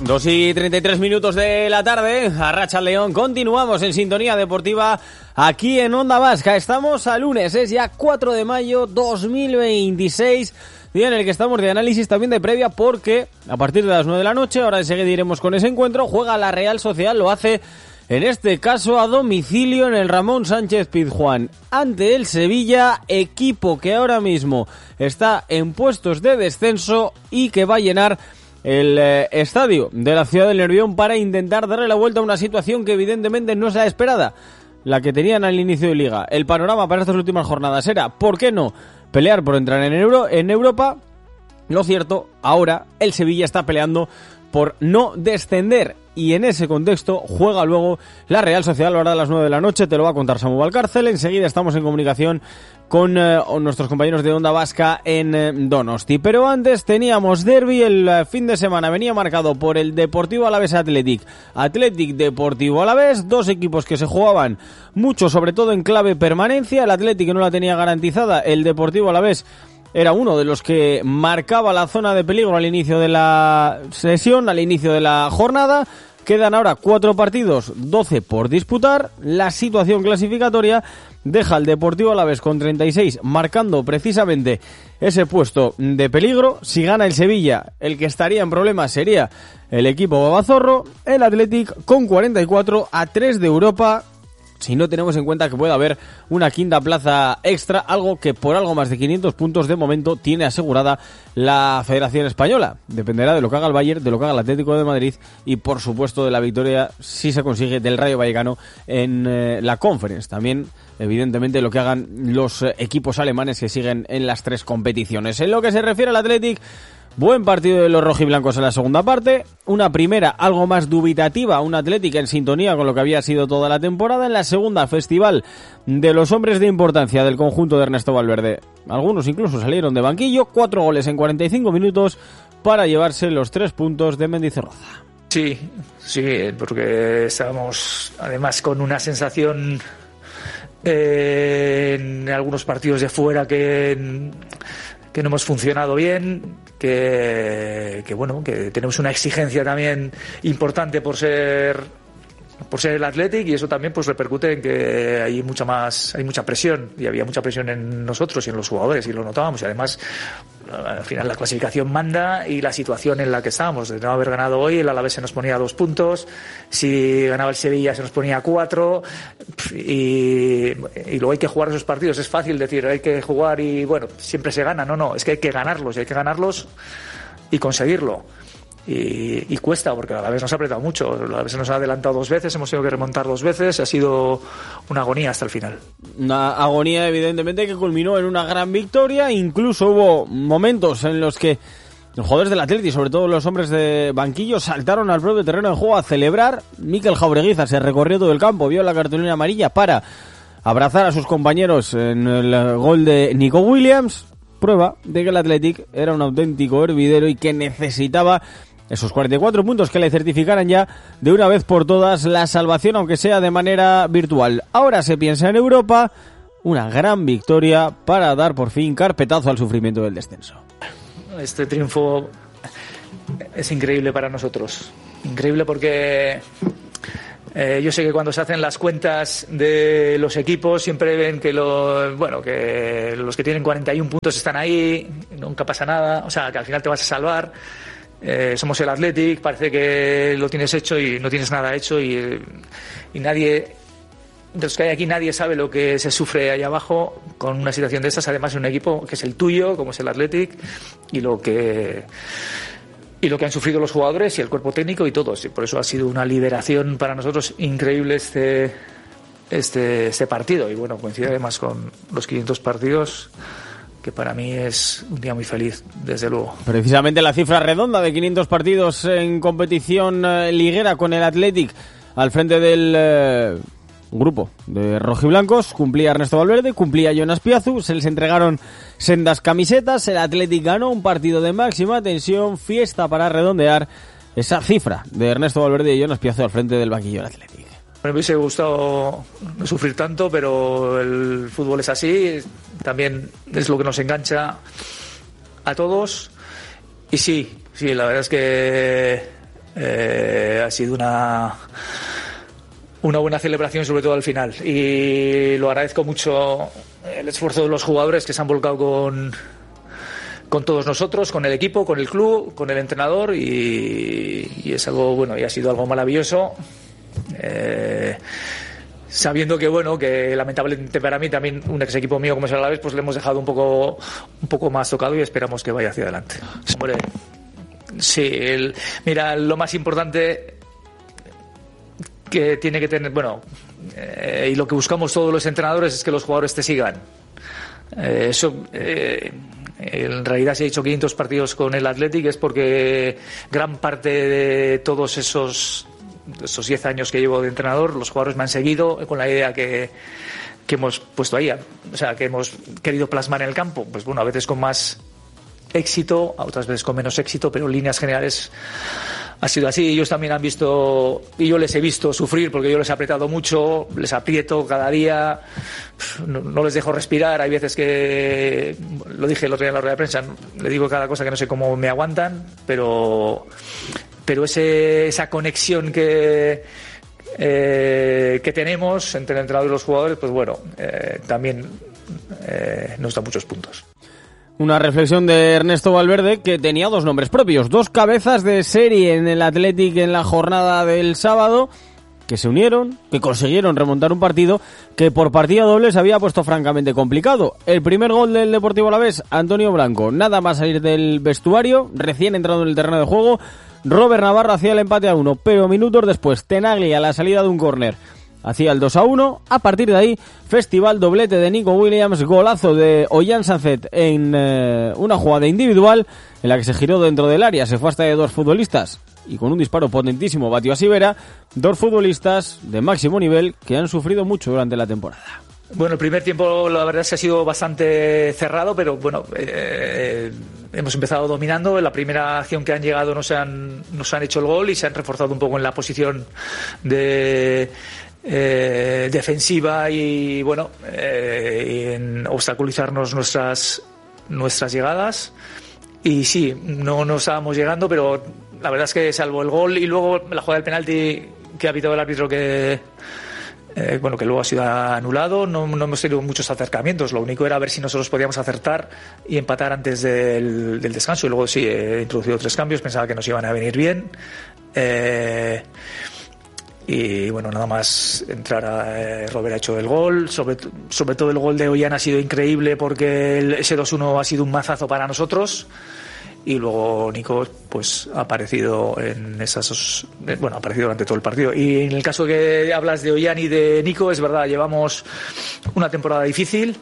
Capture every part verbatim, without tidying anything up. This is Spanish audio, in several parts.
dos y treinta y tres minutos de la tarde, Arratsalde León, continuamos en sintonía deportiva aquí en Onda Vasca. Estamos a lunes, es ya cuatro de mayo dos mil veintiséis, día en el que estamos de análisis, también de previa, porque a partir de las nueve de la noche, ahora enseguida iremos con ese encuentro, juega la Real Sociedad, lo hace en este caso a domicilio en el Ramón Sánchez Pizjuán ante el Sevilla, equipo que ahora mismo está en puestos de descenso y que va a llenar el eh, estadio de la ciudad del Nervión para intentar darle la vuelta a una situación que evidentemente no es la esperada, la que tenían al inicio de liga. El panorama para estas últimas jornadas era, ¿por qué no?, pelear por entrar en, Euro, en Europa. Lo cierto, ahora el Sevilla está peleando por no descender, y en ese contexto juega luego la Real Sociedad a la hora de las nueve de la noche. Te lo va a contar Samu Valcárcel. Enseguida estamos en comunicación con eh, nuestros compañeros de Onda Vasca en eh, Donosti. Pero antes teníamos derbi el eh, fin de semana. Venía marcado por el Deportivo Alavés Athletic. Athletic Deportivo Alavés, dos equipos que se jugaban mucho, sobre todo en clave permanencia. El Athletic no la tenía garantizada. El Deportivo Alavés era uno de los que marcaba la zona de peligro al inicio de la sesión, al inicio de la jornada. Quedan ahora cuatro partidos, doce por disputar. La situación clasificatoria deja al Deportivo Alavés con treinta y seis, marcando precisamente ese puesto de peligro. Si gana el Sevilla, el que estaría en problemas sería el equipo babazorro. El Athletic con cuarenta y cuatro, a tres de Europa, si no tenemos en cuenta que puede haber una quinta plaza extra, algo que por algo más de quinientos puntos de momento tiene asegurada la Federación Española. Dependerá de lo que haga el Bayern, de lo que haga el Atlético de Madrid y por supuesto de la victoria, si se consigue, del Rayo Vallecano en eh, la Conference. También, evidentemente, lo que hagan los eh, equipos alemanes que siguen en las tres competiciones. En lo que se refiere al Athletic, buen partido de los rojiblancos en la segunda parte, una primera algo más dubitativa, un Athletic en sintonía con lo que había sido toda la temporada. En la segunda, festival de los hombres de importancia del conjunto de Ernesto Valverde. Algunos incluso salieron de banquillo, cuatro goles en cuarenta y cinco minutos para llevarse los tres puntos de Mendizorroza. Sí, sí, porque estábamos además con una sensación eh, en algunos partidos de fuera que... que no hemos funcionado bien, que, que bueno, que tenemos una exigencia también importante por ser por ser el Athletic, y eso también pues repercute en que hay mucha más hay mucha presión, y había mucha presión en nosotros y en los jugadores, y lo notábamos. Y además al final la clasificación manda, y la situación en la que estábamos, de no haber ganado hoy, el Alavés se nos ponía dos puntos, si ganaba el Sevilla se nos ponía cuatro, y, y luego hay que jugar esos partidos. Es fácil decir, hay que jugar y bueno, siempre se gana. No, no, es que hay que ganarlos, y hay que ganarlos y conseguirlo. Y, y cuesta, porque a la vez nos ha apretado mucho. A la vez nos ha adelantado dos veces, hemos tenido que remontar dos veces, ha sido una agonía hasta el final. Una agonía, evidentemente, que culminó en una gran victoria. Incluso hubo momentos en los que los jugadores del Atleti, sobre todo los hombres de banquillo, saltaron al propio terreno de juego a celebrar. Mikel Jaureguiza se recorrió todo el campo, vio la cartulina amarilla para abrazar a sus compañeros en el gol de Nico Williams. Prueba de que el Athletic era un auténtico hervidero y que necesitaba esos cuarenta y cuatro puntos que le certificaran ya de una vez por todas la salvación, aunque sea de manera virtual. Ahora se piensa en Europa, una gran victoria para dar por fin carpetazo al sufrimiento del descenso. Este triunfo es increíble para nosotros, increíble porque eh, yo sé que cuando se hacen las cuentas de los equipos siempre ven que, lo, bueno, que los que tienen cuarenta y uno puntos están ahí, nunca pasa nada, o sea, que al final te vas a salvar. Eh, somos el Athletic, parece que lo tienes hecho y no tienes nada hecho, y, y nadie, de los que hay aquí, nadie sabe lo que se sufre ahí abajo con una situación de estas, además en un equipo que es el tuyo, como es el Athletic, y lo que y lo que han sufrido los jugadores y el cuerpo técnico y todos, y por eso ha sido una liberación para nosotros increíble este este este partido. Y bueno, coincide además con los quinientos partidos, que para mí es un día muy feliz, desde luego. Precisamente la cifra redonda de quinientos partidos en competición eh, liguera con el Athletic al frente del eh, grupo de rojiblancos, cumplía Ernesto Valverde, cumplía Jonas Piazu, se les entregaron sendas camisetas, el Athletic ganó un partido de máxima tensión, fiesta para redondear esa cifra de Ernesto Valverde y Jonas Piazu al frente del banquillo del Athletic. Me hubiese gustado no sufrir tanto, pero el fútbol es así, también es lo que nos engancha a todos. Y sí, sí, la verdad es que eh, ha sido una una buena celebración, sobre todo al final, y lo agradezco mucho el esfuerzo de los jugadores que se han volcado con con todos nosotros, con el equipo, con el club, con el entrenador, y, y es algo bueno, y ha sido algo maravilloso, eh, sabiendo que bueno, que lamentablemente para mí también un ex equipo mío como es el Alavés, pues le hemos dejado un poco un poco más tocado y esperamos que vaya hacia adelante. Hombre, sí, el, mira, lo más importante que tiene que tener, bueno, eh, y lo que buscamos todos los entrenadores es que los jugadores te sigan. Eh, eso, eh, en realidad, si he hecho quinientos partidos con el Athletic es porque gran parte de todos esos esos diez años que llevo de entrenador, los jugadores me han seguido con la idea que, que hemos puesto ahí, o sea, que hemos querido plasmar en el campo. Pues bueno, a veces con más éxito, a otras veces con menos éxito, pero en líneas generales ha sido así. Ellos también han visto, y yo les he visto sufrir porque yo les he apretado mucho, les aprieto cada día, no, no les dejo respirar. Hay veces que, lo dije el otro día en la rueda de prensa, le digo cada cosa que no sé cómo me aguantan, pero pero ese, esa conexión que eh, que tenemos entre el entrenador y los jugadores, pues bueno, eh, también eh, nos da muchos puntos. Una reflexión de Ernesto Valverde, que tenía dos nombres propios, dos cabezas de serie en el Athletic en la jornada del sábado, que se unieron, que consiguieron remontar un partido que por partida doble se había puesto francamente complicado. El primer gol del Deportivo Alavés, Antonio Blanco, nada más salir del vestuario, recién entrado en el terreno de juego, Robert Navarro hacía el empate a uno, pero minutos después, Tenaglia a la salida de un córner hacía el dos a uno. A partir de ahí, festival doblete de Nico Williams, golazo de Ollán Sanzet en eh, una jugada individual en la que se giró dentro del área, se fue hasta de dos futbolistas y con un disparo potentísimo batió a Sivera, dos futbolistas de máximo nivel que han sufrido mucho durante la temporada. Bueno, el primer tiempo la verdad es que ha sido bastante cerrado, pero bueno, eh, hemos empezado dominando. En la primera acción que han llegado nos han, nos han hecho el gol y se han reforzado un poco en la posición de eh, defensiva y bueno, eh, en obstaculizarnos nuestras, nuestras llegadas. Y sí, no nos estábamos llegando, pero la verdad es que salvo el gol y luego la jugada del penalti que ha pitado el árbitro que... Eh, bueno, que luego ha sido anulado, no, no hemos tenido muchos acercamientos, lo único era ver si nosotros podíamos acertar y empatar antes del, del descanso, y luego sí, he introducido tres cambios, pensaba que nos iban a venir bien, eh, y bueno, nada más entrar a, eh, Robert ha hecho el gol, sobre, sobre todo el gol de Ollán ha sido increíble porque el, ese dos uno ha sido un mazazo para nosotros. Y luego Nico pues ha aparecido en esas, bueno, ha aparecido durante todo el partido. Y en el caso que hablas de Ollán y de Nico, es verdad, llevamos una temporada difícil,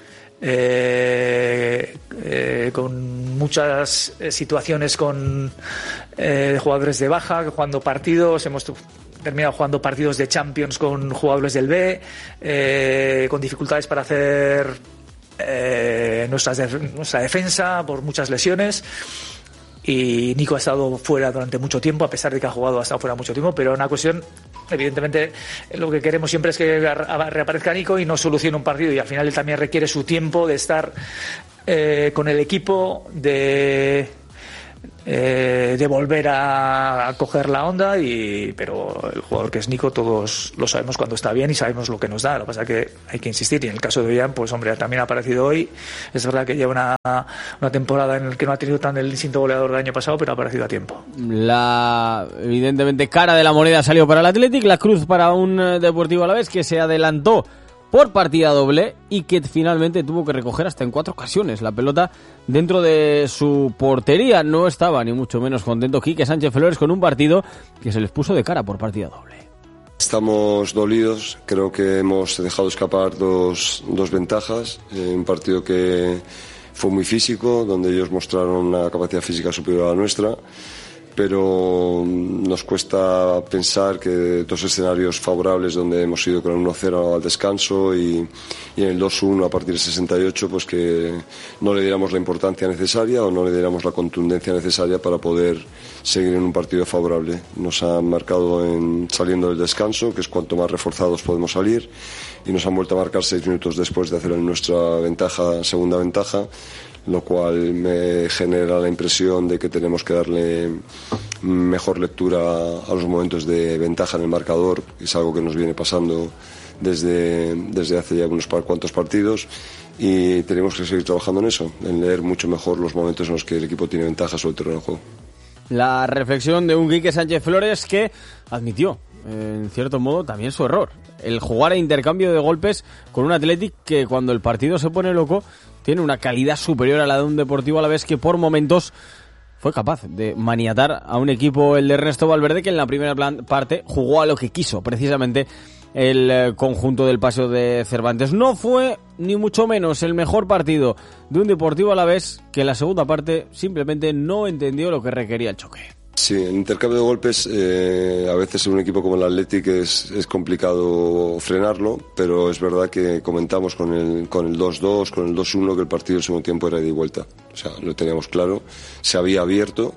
eh, eh, con muchas situaciones con eh, jugadores de baja, jugando partidos, hemos terminado jugando partidos de Champions con jugadores del B, eh, con dificultades para hacer Eh, nuestra, nuestra defensa por muchas lesiones, y Nico ha estado fuera durante mucho tiempo, a pesar de que ha jugado, ha estado fuera mucho tiempo, pero una cuestión, evidentemente lo que queremos siempre es que reaparezca Nico y nos solucione un partido, y al final él también requiere su tiempo de estar eh, con el equipo, de Eh, de volver a, a coger la onda, y pero el jugador que es Nico todos lo sabemos cuando está bien y sabemos lo que nos da, lo que pasa es que hay que insistir, y en el caso de Ollán pues hombre, también ha aparecido hoy, es verdad que lleva una, una temporada en la que no ha tenido tan el instinto goleador del año pasado, pero ha aparecido a tiempo. La evidentemente cara de la moneda salió para el Athletic, la cruz para un Deportivo Alavés que se adelantó por partida doble y que finalmente tuvo que recoger hasta en cuatro ocasiones la pelota dentro de su portería. No estaba ni mucho menos contento Quique Sánchez Flores con un partido que se les puso de cara por partida doble. Estamos dolidos, creo que hemos dejado escapar dos, dos ventajas, eh, un partido que fue muy físico, donde ellos mostraron una capacidad física superior a la nuestra, pero nos cuesta pensar que dos escenarios favorables donde hemos ido con el uno cero al descanso y, y en el dos uno a partir del sesenta y ocho, pues que no le diéramos la importancia necesaria o no le diéramos la contundencia necesaria para poder seguir en un partido favorable. Nos han marcado en saliendo del descanso, que es cuanto más reforzados podemos salir, y nos han vuelto a marcar seis minutos después de hacer nuestra ventaja, segunda ventaja, lo cual me genera la impresión de que tenemos que darle mejor lectura a los momentos de ventaja en el marcador, que es algo que nos viene pasando desde, desde hace ya unos cuantos partidos, y tenemos que seguir trabajando en eso, en leer mucho mejor los momentos en los que el equipo tiene ventaja sobre el terreno de juego. La reflexión de un Quique Sánchez Flores que admitió, en cierto modo, también su error. El jugar a intercambio de golpes con un Athletic que cuando el partido se pone loco tiene una calidad superior a la de un Deportivo Alavés que por momentos fue capaz de maniatar a un equipo, el de Ernesto Valverde, que en la primera parte jugó a lo que quiso, precisamente el conjunto del Paseo de Cervantes. No fue ni mucho menos el mejor partido de un Deportivo Alavés que en la segunda parte simplemente no entendió lo que requería el choque. Sí, en intercambio de golpes eh, a veces en un equipo como el Athletic es, es complicado frenarlo, pero es verdad que comentamos con el, con el dos dos, con el dos uno, que el partido del segundo tiempo era de ida y vuelta. O sea, lo teníamos claro, se había abierto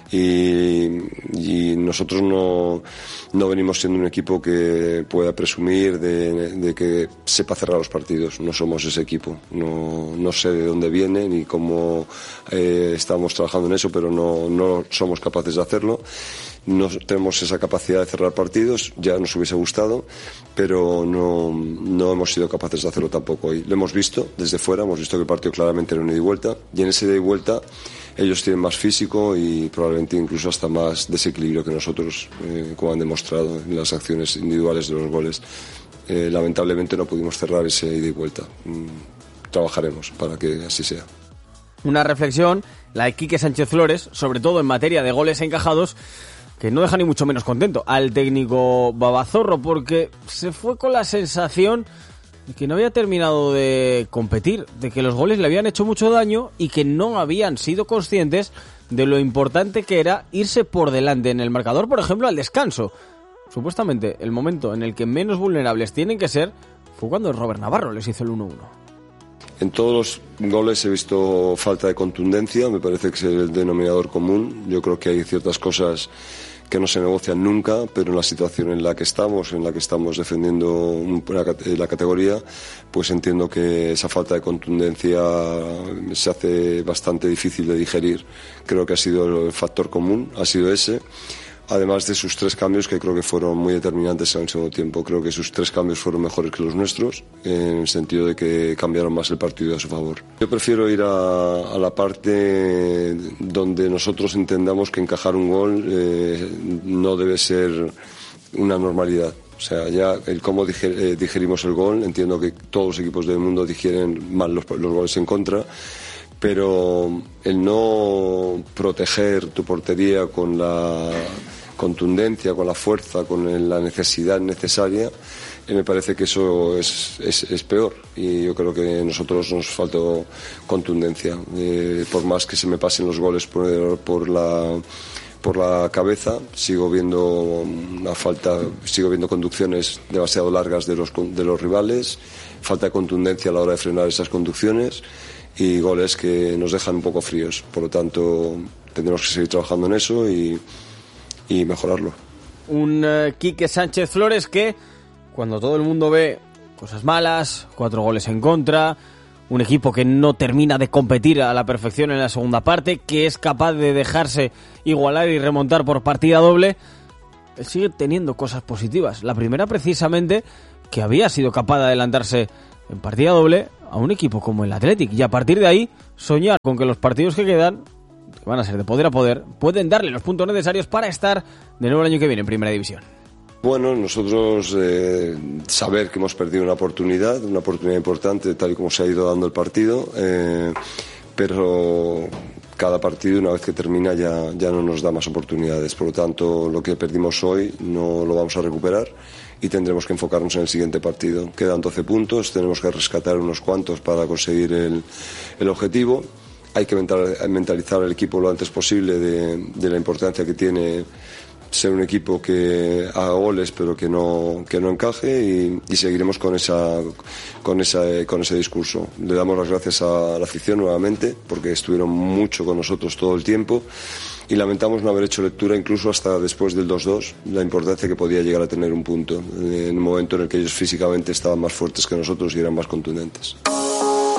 y, y nosotros no, no venimos siendo un equipo que pueda presumir de, de que sepa cerrar los partidos. No somos ese equipo. No, no sé de dónde viene ni cómo eh, estamos trabajando en eso, pero no, no somos capaces de hacerlo. No tenemos esa capacidad de cerrar partidos, ya nos hubiese gustado, pero no, no hemos sido capaces de hacerlo tampoco hoy. Lo hemos visto desde fuera, hemos visto que el partido claramente era un ida y vuelta, y en ese ida y vuelta ellos tienen más físico y probablemente incluso hasta más desequilibrio que nosotros, eh, como han demostrado en las acciones individuales de los goles. Eh, lamentablemente no pudimos cerrar ese ida y vuelta. Mm, trabajaremos para que así sea. Una reflexión, la de Quique Sánchez Flores, sobre todo en materia de goles encajados, que no deja ni mucho menos contento al técnico Babazorro, porque se fue con la sensación de que no había terminado de competir, de que los goles le habían hecho mucho daño y que no habían sido conscientes de lo importante que era irse por delante en el marcador, por ejemplo, al descanso. Supuestamente el momento en el que menos vulnerables tienen que ser fue cuando Robert Navarro les hizo el uno uno. En todos los goles he visto falta de contundencia, me parece que es el denominador común. Yo creo que hay ciertas cosas que no se negocian nunca, pero en la situación en la que estamos, en la que estamos defendiendo la categoría, pues entiendo que esa falta de contundencia se hace bastante difícil de digerir. Creo que ha sido el factor común, ha sido ese. Además de sus tres cambios que creo que fueron muy determinantes en el segundo tiempo. Creo que sus tres cambios fueron mejores que los nuestros, en el sentido de que cambiaron más el partido a su favor. Yo prefiero ir a, a la parte donde nosotros entendamos que encajar un gol eh, no debe ser una normalidad. O sea, ya el cómo diger, eh, digerimos el gol, entiendo que todos los equipos del mundo digieren mal los, los goles en contra, pero el no proteger tu portería con la contundencia, con la fuerza, con la necesidad necesaria, eh, me parece que eso es, es, es peor, y yo creo que a nosotros nos faltó contundencia. Eh, por más que se me pasen los goles por, por la por la cabeza, sigo viendo una falta, sigo viendo conducciones demasiado largas de los de los rivales, falta de contundencia a la hora de frenar esas conducciones y goles que nos dejan un poco fríos. Por lo tanto, tendremos que seguir trabajando en eso y, y mejorarlo. Un uh, Quique Sánchez Flores que, cuando todo el mundo ve cosas malas, cuatro goles en contra, un equipo que no termina de competir a la perfección en la segunda parte, que es capaz de dejarse igualar y remontar por partida doble, sigue teniendo cosas positivas. La primera, precisamente, que había sido capaz de adelantarse en partida doble a un equipo como el Athletic, y a partir de ahí soñar con que los partidos que quedan, que van a ser de poder a poder, pueden darle los puntos necesarios para estar de nuevo el año que viene en Primera División. Bueno, nosotros eh, saber que hemos perdido una oportunidad, una oportunidad importante, tal y como se ha ido dando el partido, eh, pero cada partido, una vez que termina, ya, ya no nos da más oportunidades. Por lo tanto, lo que perdimos hoy no lo vamos a recuperar y tendremos que enfocarnos en el siguiente partido. Quedan doce puntos, tenemos que rescatar unos cuantos para conseguir el, el objetivo. Hay que mentalizar al equipo lo antes posible de, de la importancia que tiene ser un equipo que haga goles pero que no que no encaje, y, y seguiremos con esa con esa con ese discurso. Le damos las gracias a la afición nuevamente porque estuvieron mucho con nosotros todo el tiempo, y lamentamos no haber hecho lectura incluso hasta después del dos dos, la importancia que podía llegar a tener un punto en un momento en el que ellos físicamente estaban más fuertes que nosotros y eran más contundentes.